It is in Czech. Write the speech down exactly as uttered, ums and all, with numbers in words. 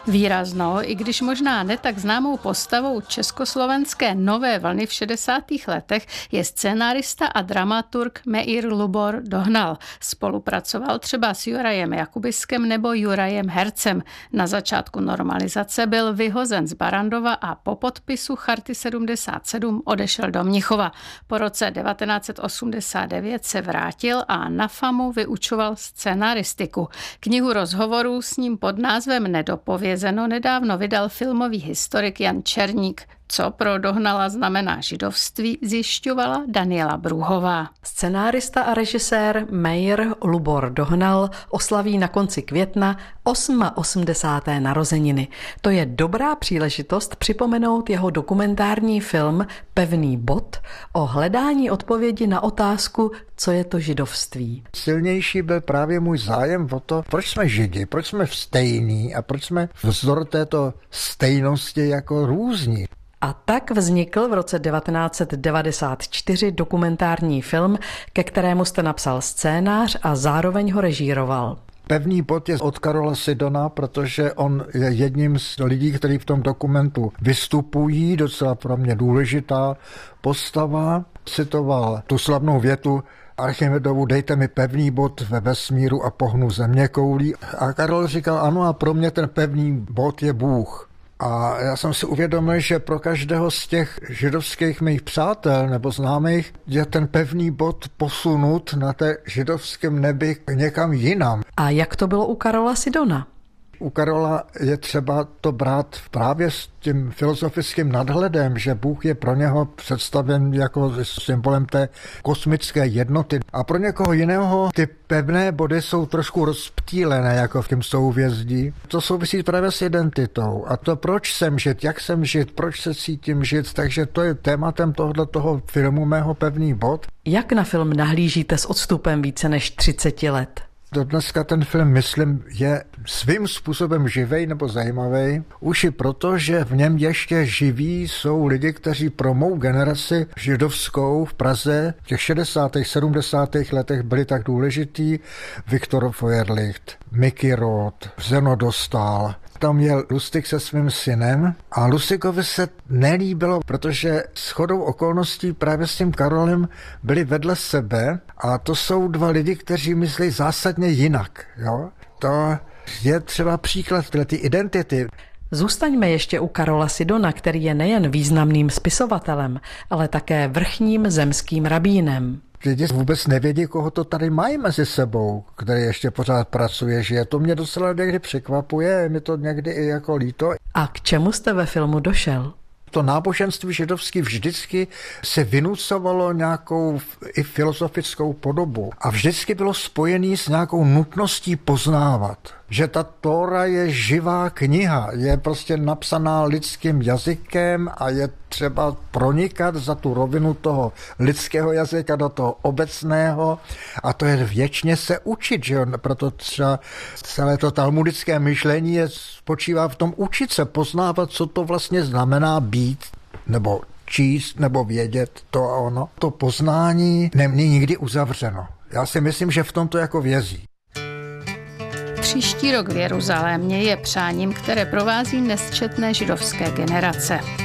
Výraznou, i když možná ne tak známou postavou československé nové vlny v šedesátých letech je scenárista a dramaturg Meir Lubor Dohnal. Spolupracoval třeba s Jurajem Jakubiskem nebo Jurajem Hercem. Na začátku normalizace byl vyhozen z Barrandova a po podpisu Charty sedmdesát sedm odešel do Mnichova. Po roce devatenáct set osmdesát devět se vrátil a na FAMu vyučoval scenaristiku. Knihu rozhovorů s ním pod názvem Nedopovězeno nedávno vydal filmový historik Jan Černík. Co pro Dohnala znamená židovství, zjišťovala Daniela Brůhová. Scenárista a režisér Meir Lubor Dohnal oslaví na konci května osmadesáté narozeniny. To je dobrá příležitost připomenout jeho dokumentární film Pevný bod o hledání odpovědi na otázku, co je to židovství. Silnější byl právě můj zájem o to, proč jsme židi, proč jsme stejní a proč jsme vzdor této stejnosti jako různí. A tak vznikl v roce devatenáct set devadesát čtyři dokumentární film, ke kterému jste napsal scénář a zároveň ho režíroval. Pevný bod je od Karola Sidona, protože on je jedním z lidí, kteří v tom dokumentu vystupují, docela pro mě důležitá postava. Citoval tu slavnou větu Archimedovu: dejte mi pevný bod ve vesmíru a pohnu zeměkoulí. A Karol říkal: ano, a pro mě ten pevný bod je Bůh. A já jsem si uvědomil, že pro každého z těch židovských mých přátel nebo známých je ten pevný bod posunut na té židovském nebi někam jinam. A jak to bylo u Karola Sidona? U Karola je třeba to brát právě s tím filozofickým nadhledem, že Bůh je pro něho představen jako symbolem té kosmické jednoty. A pro někoho jiného ty pevné body jsou trošku rozptýlené, jako v tom souhvězdí. To souvisí právě s identitou. A to, proč jsem žid, jak jsem žid, proč se cítím žid, takže to je tématem tohoto filmu mého Pevný bod. Jak na film nahlížíte s odstupem více než třiceti let? Do dneska ten film, myslím, je svým způsobem živej nebo zajímavý. Už i proto, že v něm ještě živí jsou lidi, kteří pro mou generaci židovskou v Praze v těch šedesátých, sedmdesátých letech byli tak důležitý. Viktor Feuerlicht, Mickey Roth, Zeno Dostál. Tam jel Lustig se svým synem a Lustigovi se nelíbilo, protože shodou okolností právě s tím Karolem byli vedle sebe a to jsou dva lidi, kteří myslí zásadně jinak. Jo? To je třeba příklad té identity. Zůstaňme ještě u Karola Sidona, který je nejen významným spisovatelem, ale také vrchním zemským rabínem. Lidi vůbec nevědí, koho to tady mají mezi sebou, který ještě pořád pracuje, že to mě docela někdy překvapuje, je mi to někdy i jako líto. A k čemu jste ve filmu došel? To náboženství židovské vždycky se vynucovalo nějakou i filozofickou podobu a vždycky bylo spojený s nějakou nutností poznávat. Že ta Tóra je živá kniha, je prostě napsaná lidským jazykem a je třeba pronikat za tu rovinu toho lidského jazyka do toho obecného a to je věčně se učit, že jo? Proto třeba celé to talmudické myšlení je, spočívá v tom učit se, poznávat, co to vlastně znamená být, nebo číst, nebo vědět to a ono. To poznání není nikdy uzavřeno. Já si myslím, že v tom to jako vězí. Příští rok v Jeruzalémě je přáním, které provází nesčetné židovské generace.